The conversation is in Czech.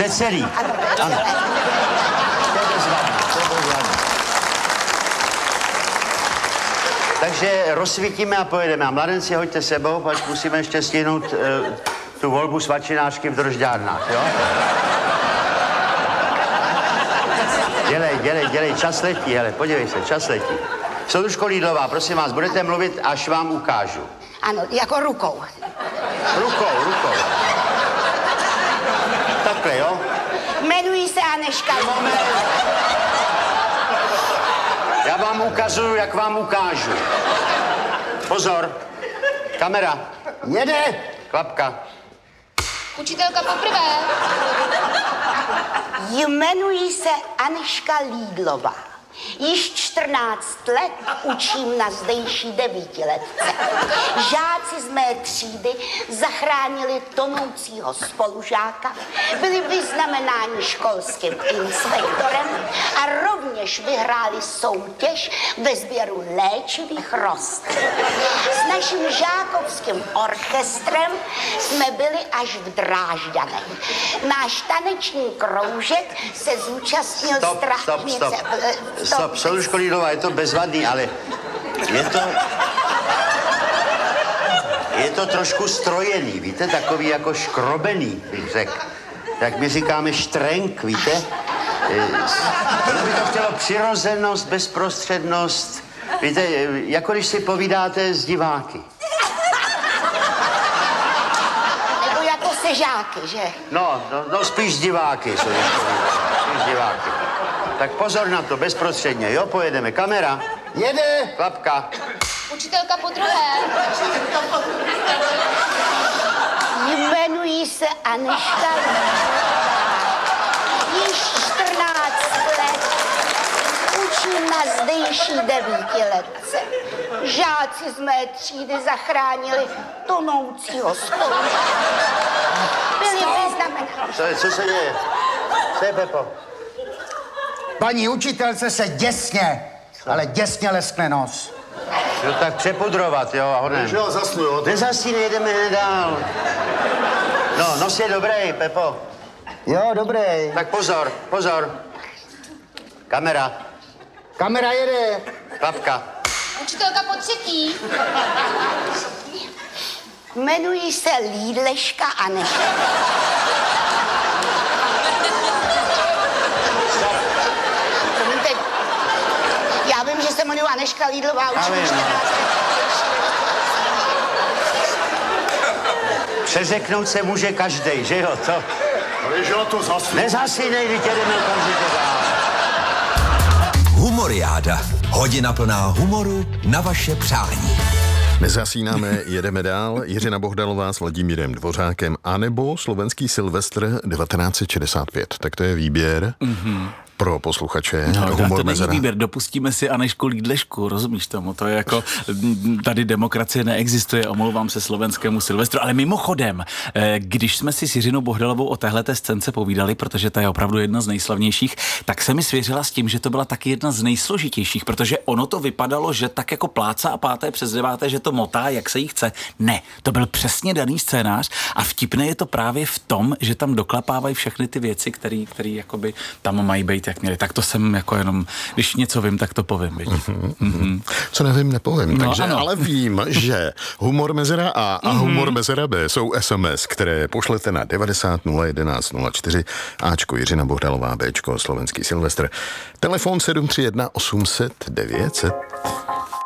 To je celý. Ano, to je celé. Takže rozsvítíme a pojedeme. A mladenci, hoďte sebou, pak musíme ještě stihnout tu volbu svačinářky v Drožďárnách, jo? Dělej, čas letí, hele, podívej se, čas letí. Soudružko Lídlová, prosím vás, budete mluvit, až vám ukážu. Ano, jako rukou. Rukou. Takhle, jo? Jmenuji se Anežka. Já vám ukazuju, jak vám ukážu. Pozor. Kamera. Jede. Klapka. Učitelka poprvé. Jmenuji se Anežka Lídlová. Již 14 let učím na zdejší 9letce. Žáci z mé třídy zachránili tonoucího spolužáka, byli vyznamenáni školským inspektorem a rovněž vyhráli soutěž ve sběru léčivých rostlin. S naším žákovským orchestrem jsme byli až v Drážďanech. Náš taneční kroužek se zúčastnil Stop, Soudružko Lídlová, je to bezvadný, ale je to trošku strojený, víte, takový jako škrobený, bych řekl. Tak my říkáme štrenk, víte? Ono by to chtělo přirozenost, bezprostřednost, víte, jako když si povídáte s diváky. Nebo jako se žáky, že? No, spíš s diváky, spíš diváky. Tak pozor na to, bezprostředně, jo, pojedeme. Kamera. Jede. Klapka. Učitelka podruhé. Jmenuji se Anežka Lídlová. Již 14 let učím na zdejší 9letce. Žáci z mé třídy zachránili tonoucího spolužáka. Byli vyznamenáni. Co se děje? Co je, Pepo? Paní učitelce se děsně, ale děsně leskne nos. No tak přepudrovat, jo, a honem. Já zasnu, jo. Nezasínej, jdeme hned dál. No, nos je dobrý, Pepo. Jo, dobrý. Tak pozor. Kamera. Kamera jede. Klapka. Učitelka potřetí. Jmenuji se Lídleška Anežka. Já vím, že se jmenuji Anežka Lídlová, učím už 14 let. Přeřeknout se může každej, že jo, co? Ale že to zasnu. Nezasínej, když jdeme okamžitě dál. Humoriáda. Hodina plná humoru na vaše přání. Nezasínáme, jedeme dál. Jiřina Bohdalová s Vladimírem Dvořákem anebo slovenský Silvestr 1965. Tak to je výběr pro posluchače. No, to není výběr, dopustíme si Anežku Lídlešku, rozumíš tomu? To je jako, tady demokracie neexistuje, omlouvám se slovenskému Silvestru, ale mimochodem, když jsme si s Jiřinou Bohdalovou o téhleté scénce povídali, protože ta je opravdu jedna z nejslavnějších, tak se mi svěřila s tím, že to byla taky jedna z nejsložitějších, protože ono to vypadalo, že tak jako pláca a páté přes deváté, že to motá, jak se jí chce. Ne, to byl přesně daný scénář a vtipné je to právě v tom, že tam doklapávají všechny ty věci, které jakoby tam mají být, jak měli. Tak to jsem jako jenom, když něco vím, tak to povím. Co nevím, nepovím. No, takže, ano. ale vím, že humor mezera A a humor mezera B jsou SMS, které pošlete na 90 011 04, Ačko Jiřina Bohdalová, Bčko slovenský Silvestr. Telefon 731 800 900.